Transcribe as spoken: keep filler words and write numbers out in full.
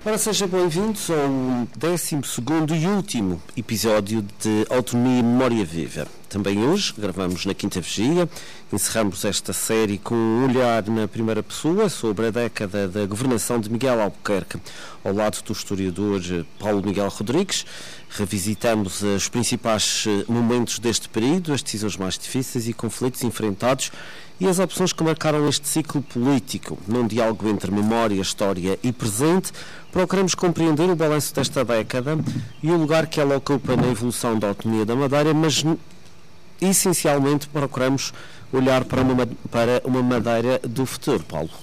Ora, sejam bem-vindos ao décimo segundo e último episódio de Autonomia e Memória Viva. Também hoje gravamos na Quinta Vigia, encerramos esta série com um olhar na primeira pessoa sobre a década da governação de Miguel Albuquerque, ao lado do historiador Paulo Miguel Rodrigues. Revisitamos os principais momentos deste período, as decisões mais difíceis e conflitos enfrentados e as opções que marcaram este ciclo político. Num diálogo entre memória, história e presente, procuramos compreender o balanço desta década e o lugar que ela ocupa na evolução da autonomia da Madeira, mas essencialmente procuramos olhar para uma, para uma Madeira do futuro, Paulo.